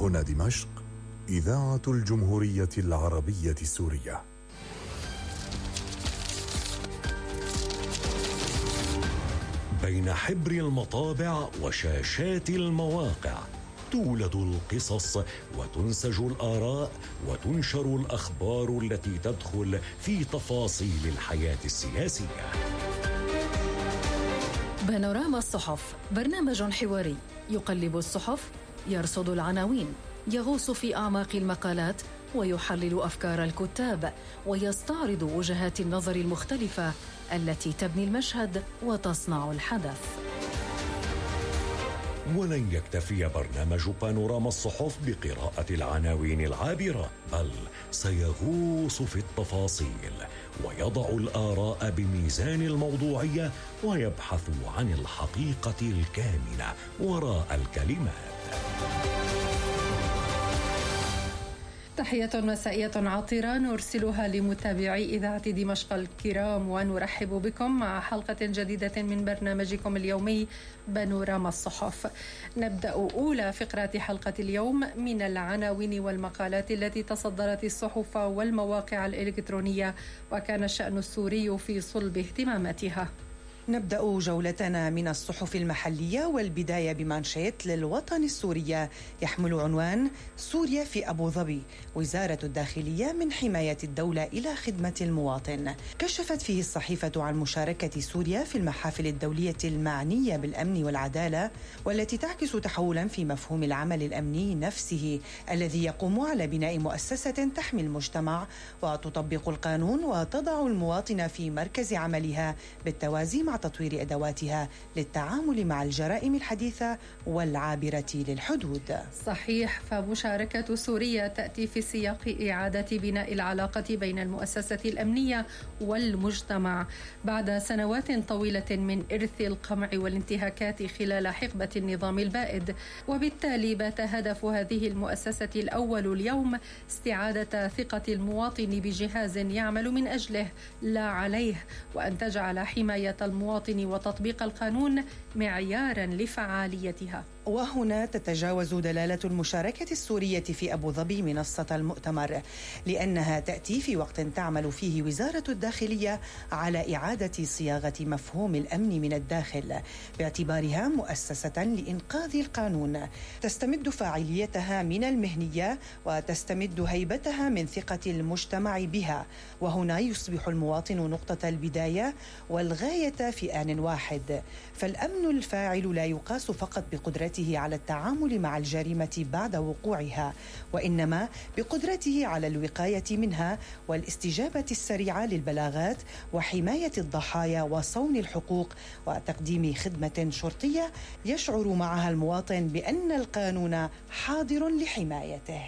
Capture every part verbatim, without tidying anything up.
هنا دمشق، إذاعة الجمهورية العربية السورية. بين حبر المطابع وشاشات المواقع تولد القصص وتنسج الآراء وتنشر الأخبار التي تدخل في تفاصيل الحياة السياسية. بانوراما الصحف، برنامج حواري يقلب الصحف، يرصد العناوين، يغوص في أعماق المقالات، ويحلل أفكار الكتاب، ويستعرض وجهات النظر المختلفة التي تبني المشهد وتصنع الحدث. ولن يكتفي برنامج بانوراما الصحف بقراءة العناوين العابرة، بل سيغوص في التفاصيل ويضع الآراء بميزان الموضوعية ويبحث عن الحقيقة الكامنة وراء الكلمات. تحية مسائية عطرة نرسلها لمتابعي إذاعة دمشق الكرام، ونرحب بكم مع حلقة جديدة من برنامجكم اليومي بانوراما الصحف. نبدأ أولى فقرات حلقة اليوم من العناوين والمقالات التي تصدرت الصحف والمواقع الإلكترونية، وكان الشأن السوري في صلب اهتماماتها. نبدأ جولتنا من الصحف المحلية، والبداية بمانشيت للوطن السورية يحمل عنوان سوريا في أبو ظبي، وزارة الداخلية من حماية الدولة إلى خدمة المواطن. كشفت فيه الصحيفة عن مشاركة سوريا في المحافل الدولية المعنية بالأمن والعدالة، والتي تعكس تحولا في مفهوم العمل الأمني نفسه الذي يقوم على بناء مؤسسة تحمي المجتمع وتطبق القانون وتضع المواطن في مركز عملها، بالتوازي مع تطوير أدواتها للتعامل مع الجرائم الحديثة والعابرة للحدود. صحيح، فمشاركة سوريا تأتي في سياق إعادة بناء العلاقة بين المؤسسة الأمنية والمجتمع بعد سنوات طويلة من إرث القمع والانتهاكات خلال حقبة النظام البائد، وبالتالي بات هدف هذه المؤسسة الأول اليوم استعادة ثقة المواطن بجهاز يعمل من أجله لا عليه، وأن تجعل حماية المواطن وتطبيق القانون معياراً لفعاليتها. وهنا تتجاوز دلالة المشاركة السورية في أبو ظبي منصة المؤتمر، لأنها تأتي في وقت تعمل فيه وزارة الداخلية على إعادة صياغة مفهوم الأمن من الداخل باعتبارها مؤسسة لإنقاذ القانون، تستمد فاعليتها من المهنية وتستمد هيبتها من ثقة المجتمع بها. وهنا يصبح المواطن نقطة البداية والغاية في آن واحد، فالأمن الفاعل لا يقاس فقط بقدرته على التعامل مع الجريمة بعد وقوعها، وإنما بقدرته على الوقاية منها والاستجابة السريعة للبلاغات وحماية الضحايا وصون الحقوق وتقديم خدمة شرطية يشعر معها المواطن بأن القانون حاضر لحمايته.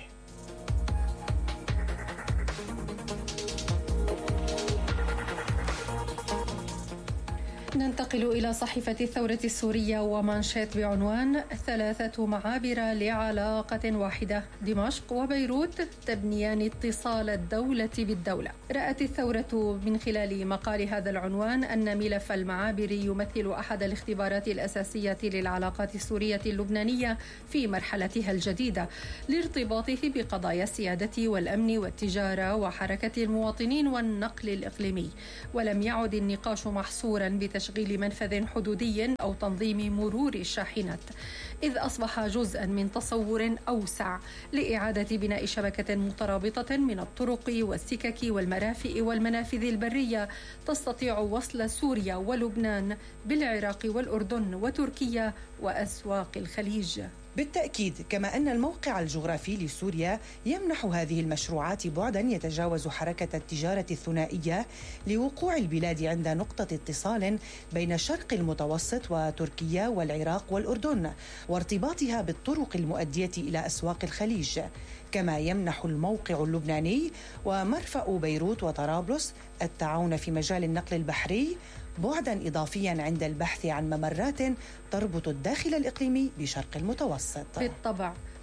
ننتقل إلى صحيفة الثورة السورية ومانشيت بعنوان ثلاثة معابر لعلاقة واحدة، دمشق وبيروت تبنيان اتصال الدولة بالدولة. رأت الثورة من خلال مقال هذا العنوان أن ملف المعابر يمثل أحد الاختبارات الأساسية للعلاقات السورية اللبنانية في مرحلتها الجديدة، لارتباطه بقضايا السيادة والأمن والتجارة وحركة المواطنين والنقل الإقليمي. ولم يعد النقاش محصورا بتشغيل منفذ حدودي أو تنظيم مرور الشاحنات، إذ أصبح جزءا من تصور أوسع لإعادة بناء شبكة مترابطة من الطرق والسكك والمرافئ والمنافذ البرية تستطيع وصل سوريا ولبنان بالعراق والأردن وتركيا وأسواق الخليج. بالتأكيد، كما أن الموقع الجغرافي لسوريا يمنح هذه المشروعات بعدا يتجاوز حركة التجارة الثنائية لوقوع البلاد عند نقطة اتصال بين الشرق المتوسط وتركيا والعراق والأردن، وارتباطها بالطرق المؤدية إلى أسواق الخليج. كما يمنح الموقع اللبناني ومرفأ بيروت وطرابلس التعاون في مجال النقل البحري بعدا إضافيا عند البحث عن ممرات تربط الداخل الإقليمي بشرق المتوسط. بالطبع،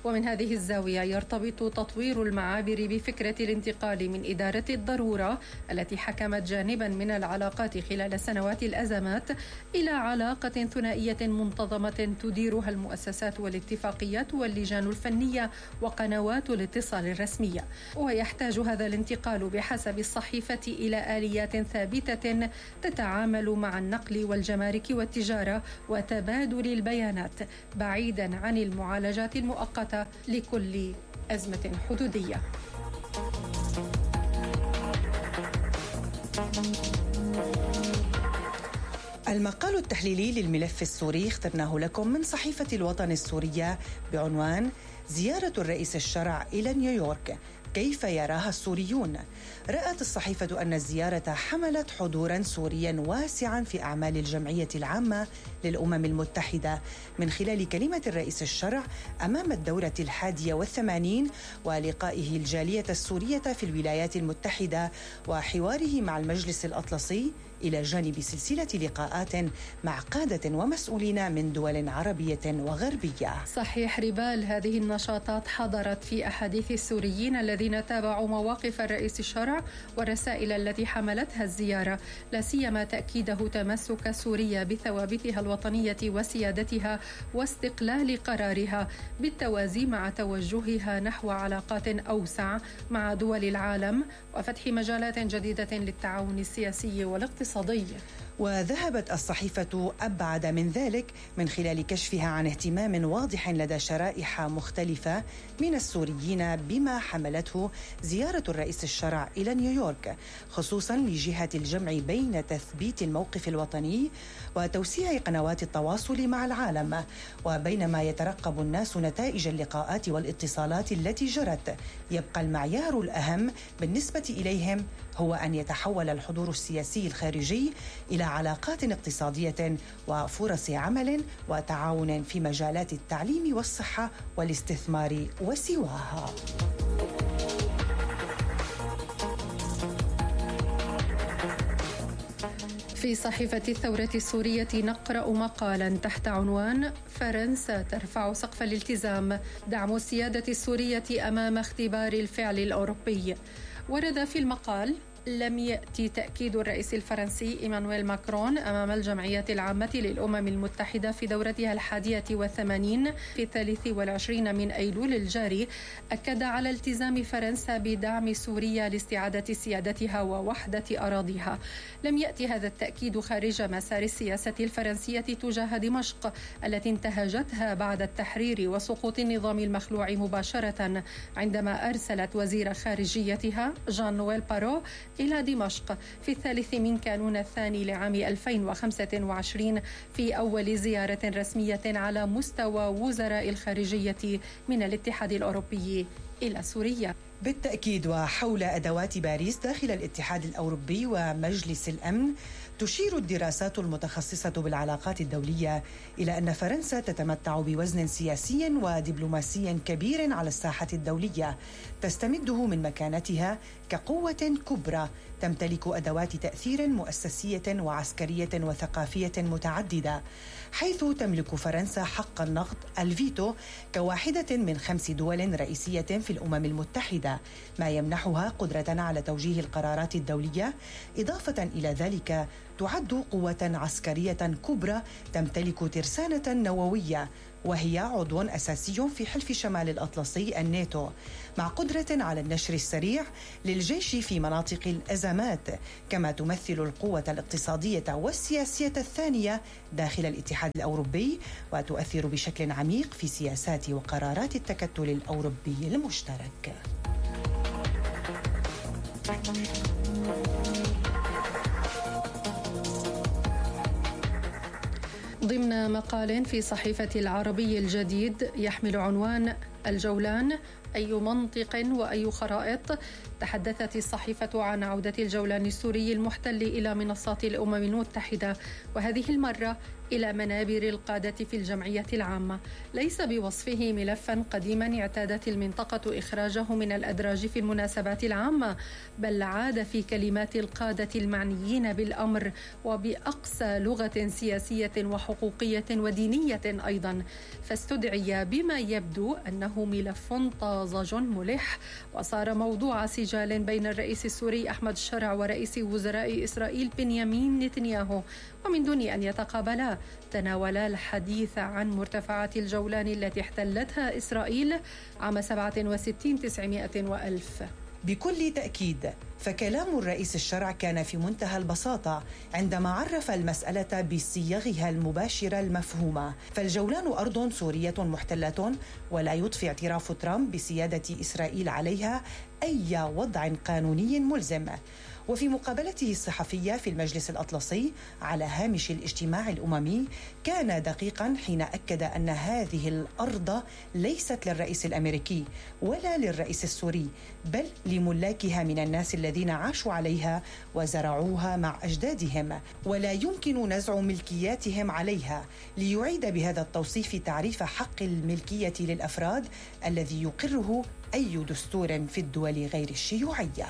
ومن هذه الزاوية يرتبط تطوير المعابر بفكرة الانتقال من إدارة الضرورة التي حكمت جانبا من العلاقات خلال سنوات الأزمات إلى علاقة ثنائية منتظمة تديرها المؤسسات والاتفاقيات واللجان الفنية وقنوات الاتصال الرسمية. ويحتاج هذا الانتقال بحسب الصحيفة إلى آليات ثابتة تتعامل مع النقل والجمارك والتجارة وتبادل البيانات بعيدا عن المعالجات المؤقتة لكل أزمة حدودية. المقال التحليلي للملف السوري اخترناه لكم من صحيفة الوطن السورية بعنوان زيارة الرئيس الشرع إلى نيويورك، كيف يراها السوريون؟ رأت الصحيفة أن الزيارة حملت حضوراً سورياً واسعاً في أعمال الجمعية العامة للأمم المتحدة من خلال كلمة الرئيس الشرع أمام الدورة الحادية والثمانين ولقائه الجالية السورية في الولايات المتحدة وحواره مع المجلس الأطلسي، إلى جانب سلسلة لقاءات مع قادة ومسؤولين من دول عربية وغربية. صحيح ربال، هذه النشاطات حضرت في أحاديث السوريين الذين تابعوا مواقف الرئيس الشرع والرسائل التي حملتها الزيارة، لا سيما تأكيده تمسك سوريا بثوابتها الوطنية وسيادتها واستقلال قرارها بالتوازي مع توجهها نحو علاقات أوسع مع دول العالم وفتح مجالات جديدة للتعاون السياسي والاقتصادي. وذهبت الصحيفة أبعد من ذلك من خلال كشفها عن اهتمام واضح لدى شرائح مختلفة من السوريين بما حملته زيارة الرئيس الشرع إلى نيويورك، خصوصاً لجهة الجمع بين تثبيت الموقف الوطني وتوسيع قنوات التواصل مع العالم. وبينما يترقب الناس نتائج اللقاءات والاتصالات التي جرت، يبقى المعيار الأهم بالنسبة إليهم هو أن يتحول الحضور السياسي الخارجي إلى علاقات اقتصادية وفرص عمل وتعاون في مجالات التعليم والصحة والاستثمار وسواها. في صحيفة الثورة السورية نقرأ مقالا تحت عنوان فرنسا ترفع سقف الالتزام، دعم السيادة السورية أمام اختبار الفعل الأوروبي. ورد في المقال: لم يأتي تأكيد الرئيس الفرنسي إيمانويل ماكرون أمام الجمعية العامة للأمم المتحدة في دورتها الحادية والثمانين في الثالث والعشرين من أيلول الجاري، أكد على التزام فرنسا بدعم سوريا لاستعادة سيادتها ووحدة أراضيها. لم يأتي هذا التأكيد خارج مسار السياسة الفرنسية تجاه دمشق التي انتهجتها بعد التحرير وسقوط النظام المخلوع مباشرة، عندما أرسلت وزير خارجيتها جان نويل بارو إلى دمشق في الثالث من كانون الثاني لعام ألفين وخمسة وعشرين في أول زيارة رسمية على مستوى وزراء الخارجية من الاتحاد الأوروبي إلى سوريا. بالتأكيد، وحول أدوات باريس داخل الاتحاد الأوروبي ومجلس الأمن، تشير الدراسات المتخصصة بالعلاقات الدولية إلى أن فرنسا تتمتع بوزن سياسي ودبلوماسي كبير على الساحة الدولية، تستمده من مكانتها كقوة كبرى تمتلك أدوات تأثير مؤسسية وعسكرية وثقافية متعددة، حيث تملك فرنسا حق النقد الفيتو كواحدة من خمس دول رئيسية في الأمم المتحدة، ما يمنحها قدرة على توجيه القرارات الدولية. إضافة إلى ذلك، تعد قوة عسكرية كبرى تمتلك ترسانة نووية، وهي عضو أساسي في حلف شمال الأطلسي الناتو، مع قدرة على النشر السريع للجيش في مناطق الأزمات، كما تمثل القوة الاقتصادية والسياسية الثانية داخل الاتحاد الأوروبي، وتؤثر بشكل عميق في سياسات وقرارات التكتل الأوروبي المشترك. ضمن مقال في صحيفة العربي الجديد يحمل عنوان الجولان، أي منطق وأي خرائط، تحدثت الصحيفة عن عودة الجولان السوري المحتل إلى منصات الأمم المتحدة، وهذه المرة إلى منابر القادة في الجمعية العامة، ليس بوصفه ملفا قديما اعتادت المنطقة إخراجه من الأدراج في المناسبات العامة، بل عاد في كلمات القادة المعنيين بالأمر وبأقصى لغة سياسية وحقوقية ودينية أيضا، فاستدعي بما يبدو أنه ملف طازج ملح، وصار موضوع سجال بين الرئيس السوري أحمد الشرع ورئيس وزراء إسرائيل بنيامين نتنياهو، ومن دون أن يتقابلا تناولا الحديث عن مرتفعات الجولان التي احتلتها إسرائيل عام سبعة وستين تسعمائة وألف. بكل تأكيد فكلام الرئيس الشرع كان في منتهى البساطة عندما عرف المسألة بصيغها المباشرة المفهومة، فالجولان أرض سورية محتلة ولا يضفي اعتراف ترامب بسيادة إسرائيل عليها أي وضع قانوني ملزم. وفي مقابلته الصحفية في المجلس الأطلسي على هامش الاجتماع الأممي كان دقيقا حين أكد أن هذه الأرض ليست للرئيس الأمريكي ولا للرئيس السوري، بل لملاكها من الناس الذين عاشوا عليها وزرعوها مع أجدادهم، ولا يمكن نزع ملكياتهم عليها، ليعيد بهذا التوصيف تعريف حق الملكية للأفراد الذي يقره أي دستور في الدول غير الشيوعية.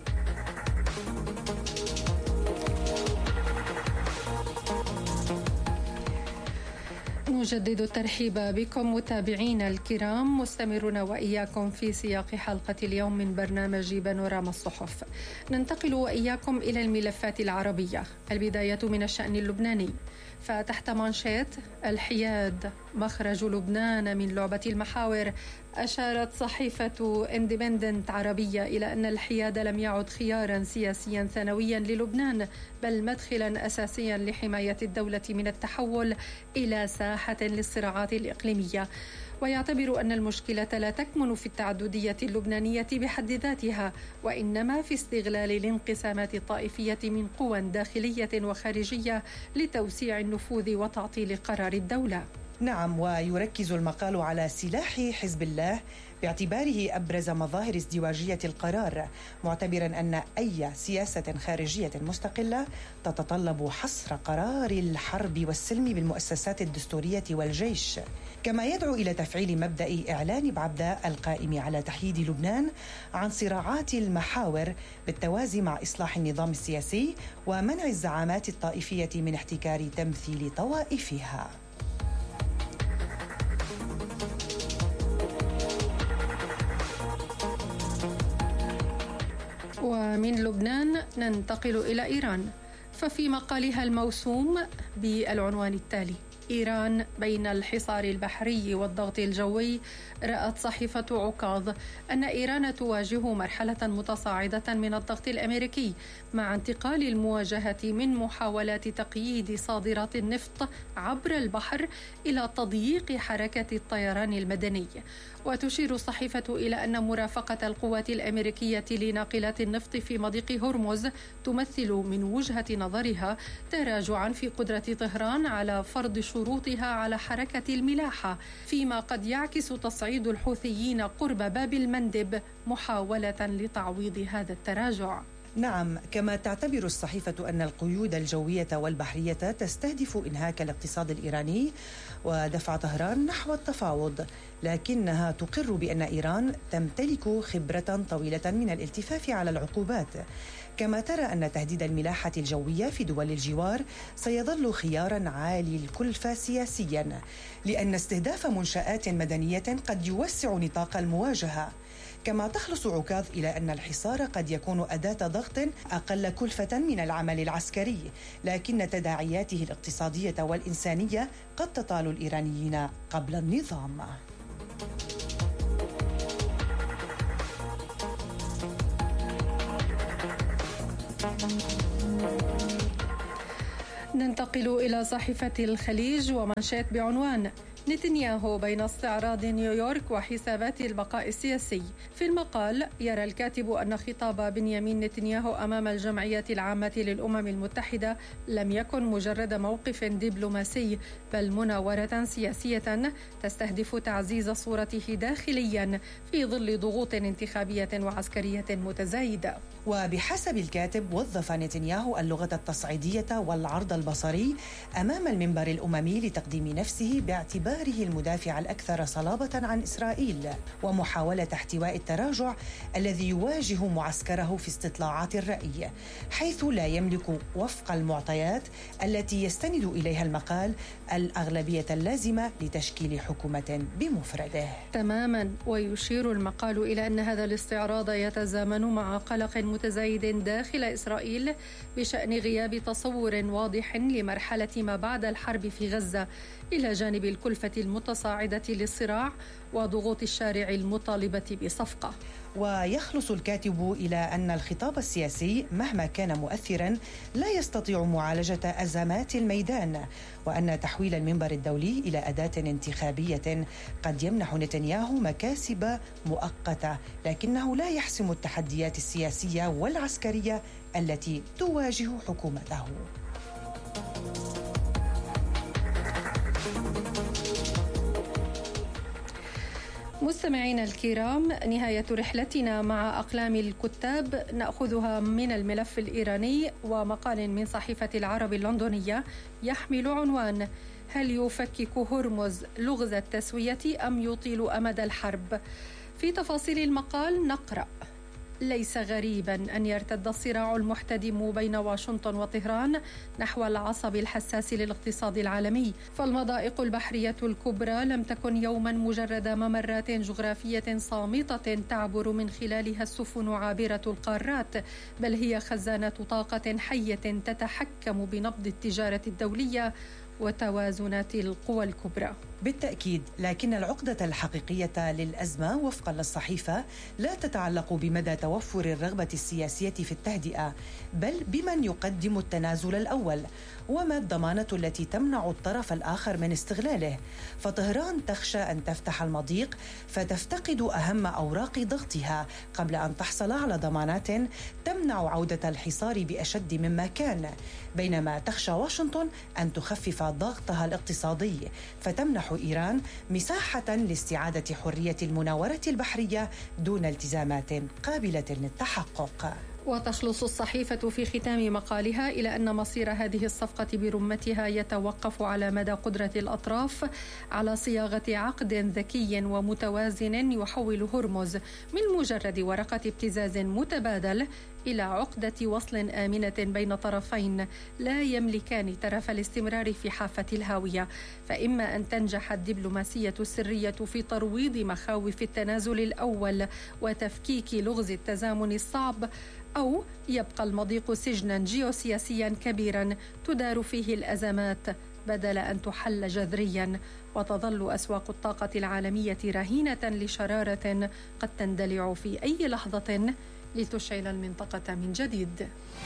نجدد الترحيب بكم متابعينا الكرام، مستمرون وإياكم في سياق حلقة اليوم من برنامج بانوراما الصحف. ننتقل وإياكم إلى الملفات العربية، البداية من الشأن اللبناني، فتحت مانشيت الحياد مخرج لبنان من لعبة المحاور، أشارت صحيفة اندبندنت عربية إلى أن الحياد لم يعد خيارا سياسيا ثانويا للبنان، بل مدخلا أساسيا لحماية الدولة من التحول إلى ساحة للصراعات الإقليمية. ويعتبر أن المشكلة لا تكمن في التعددية اللبنانية بحد ذاتها، وإنما في استغلال الانقسامات الطائفية من قوى داخلية وخارجية لتوسيع النفوذ وتعطيل قرار الدولة. نعم، ويركز المقال على سلاح حزب الله باعتباره أبرز مظاهر ازدواجية القرار، معتبرا أن أي سياسة خارجية مستقلة تتطلب حصر قرار الحرب والسلم بالمؤسسات الدستورية والجيش، كما يدعو إلى تفعيل مبدأ إعلان بعبدة القائم على تحييد لبنان عن صراعات المحاور بالتوازي مع إصلاح النظام السياسي ومنع الزعامات الطائفية من احتكار تمثيل طوائفها. ومن لبنان ننتقل إلى إيران، ففي مقالها الموسوم بالعنوان التالي: إيران بين الحصار البحري والضغط الجوي، رأت صحيفة عكاظ أن إيران تواجه مرحلة متصاعدة من الضغط الأمريكي مع انتقال المواجهة من محاولات تقييد صادرات النفط عبر البحر إلى تضييق حركة الطيران المدني. وتشير الصحيفة إلى أن مرافقة القوات الأمريكية لناقلات النفط في مضيق هرمز تمثل من وجهة نظرها تراجعا في قدرة طهران على فرض شروطها على حركة الملاحة، فيما قد يعكس تصعيد الحوثيين قرب باب المندب محاولة لتعويض هذا التراجع. نعم، كما تعتبر الصحيفة أن القيود الجوية والبحرية تستهدف إنهاك الاقتصاد الإيراني ودفع طهران نحو التفاوض، لكنها تقر بأن إيران تمتلك خبرة طويلة من الالتفاف على العقوبات، كما ترى أن تهديد الملاحة الجوية في دول الجوار سيظل خياراً عالي الكلفة سياسياً، لأن استهداف منشآت مدنية قد يوسع نطاق المواجهة. كما تخلص عكاظ إلى أن الحصار قد يكون أداة ضغط أقل كلفة من العمل العسكري، لكن تداعياته الاقتصادية والإنسانية قد تطال الإيرانيين قبل النظام. ننتقل إلى صحيفة الخليج ومنشات بعنوان: نتنياهو بين استعراض نيويورك وحسابات البقاء السياسي. في المقال يرى الكاتب أن خطاب بنيامين نتنياهو أمام الجمعية العامة للأمم المتحدة لم يكن مجرد موقف دبلوماسي، بل مناورة سياسية تستهدف تعزيز صورته داخليا في ظل ضغوط انتخابية وعسكرية متزايدة. وبحسب الكاتب وظف نتنياهو اللغة التصعيدية والعرض البصري أمام المنبر الأممي لتقديم نفسه باعتباره المدافع الأكثر صلابة عن إسرائيل ومحاولة احتواء التراجع الذي يواجه معسكره في استطلاعات الرأي، حيث لا يملك وفق المعطيات التي يستند إليها المقال الأغلبية اللازمة لتشكيل حكومة بمفرده. تماما. ويشير المقال إلى أن هذا الاستعراض يتزامن مع قلق متزايد داخل إسرائيل بشأن غياب تصور واضح لمرحلة ما بعد الحرب في غزة، إلى جانب الكلفة المتصاعدة للصراع وضغوط الشارع المطالبة بصفقة. ويخلص الكاتب إلى أن الخطاب السياسي مهما كان مؤثراً لا يستطيع معالجة أزمات الميدان، وأن تحويل المنبر الدولي إلى أداة انتخابية قد يمنح نتنياهو مكاسب مؤقتة، لكنه لا يحسم التحديات السياسية والعسكرية التي تواجه حكومته. مستمعينا الكرام، نهاية رحلتنا مع أقلام الكتاب نأخذها من الملف الإيراني ومقال من صحيفة العرب اللندنية يحمل عنوان: هل يفكك هرمز لغز التسوية أم يطيل أمد الحرب؟ في تفاصيل المقال نقرأ: ليس غريبا أن يرتد الصراع المحتدم بين واشنطن وطهران نحو العصب الحساس للاقتصاد العالمي، فالمضائق البحرية الكبرى لم تكن يوما مجرد ممرات جغرافية صامتة تعبر من خلالها السفن عابرة القارات، بل هي خزانة طاقة حية تتحكم بنبض التجارة الدولية وتوازنات القوى الكبرى. بالتأكيد، لكن العقدة الحقيقية للأزمة وفقا للصحيفة لا تتعلق بمدى توفر الرغبة السياسية في التهدئة، بل بمن يقدم التنازل الأول، وما الضمانة التي تمنع الطرف الآخر من استغلاله. فطهران تخشى أن تفتح المضيق فتفتقد أهم أوراق ضغطها قبل أن تحصل على ضمانات تمنع عودة الحصار بأشد مما كان، بينما تخشى واشنطن أن تخفف ضغطها الاقتصادي فتمنح إيران مساحة لاستعادة حرية المناورة البحرية دون التزامات قابلة للتحقق. وتخلص الصحيفة في ختام مقالها إلى أن مصير هذه الصفقة برمتها يتوقف على مدى قدرة الأطراف على صياغة عقد ذكي ومتوازن يحول هرمز من مجرد ورقة ابتزاز متبادل إلى عقدة وصل آمنة بين طرفين لا يملكان ترف الاستمرار في حافة الهاوية. فإما أن تنجح الدبلوماسية السرية في ترويض مخاوف التنازل الأول وتفكيك لغز التزامن الصعب، أو يبقى المضيق سجنا جيوسياسيا كبيرا تدار فيه الأزمات بدل أن تحل جذريا، وتظل أسواق الطاقة العالمية رهينة لشرارة قد تندلع في أي لحظة لتشعل المنطقة من جديد.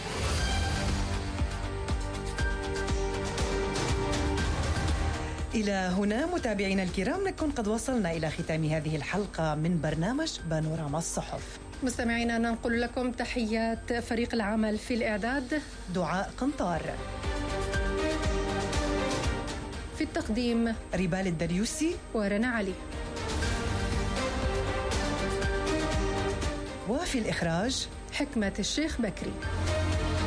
إلى هنا متابعينا الكرام نكون قد وصلنا إلى ختام هذه الحلقة من برنامج بانوراما الصحف. مستمعينا، ننقل لكم تحيات فريق العمل في الإعداد: دعاء قنطار، في التقديم ريبال الدريوسي ورنا علي، وفي الإخراج حكمة الشيخ بكري.